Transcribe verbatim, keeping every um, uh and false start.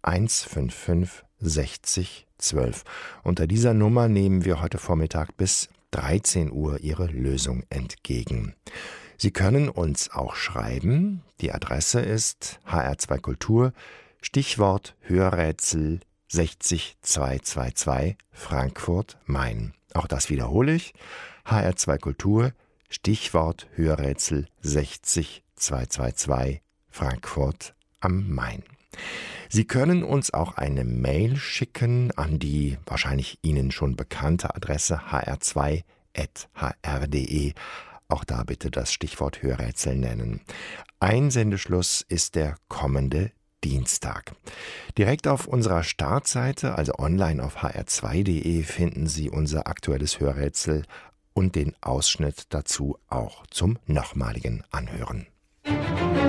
eins fünf fünf sechzig zwölf. Unter dieser Nummer nehmen wir heute Vormittag bis dreizehn Uhr Ihre Lösung entgegen. Sie können uns auch schreiben. Die Adresse ist H R zwei Kultur, Stichwort Hörrätsel sechzig zweihundertzweiundzwanzig Frankfurt Main. Auch das wiederhole ich. H R zwei Kultur, Stichwort Hörrätsel sechzig zweihundertzweiundzwanzig Frankfurt am Main. Sie können uns auch eine Mail schicken an die wahrscheinlich Ihnen schon bekannte Adresse h r zwei at h r punkt d e. Auch da bitte das Stichwort Hörrätsel nennen. Einsendeschluss ist der kommende Dienstag. Direkt auf unserer Startseite, also online auf h r zwei punkt d e, finden Sie unser aktuelles Hörrätsel und den Ausschnitt dazu auch zum nochmaligen Anhören.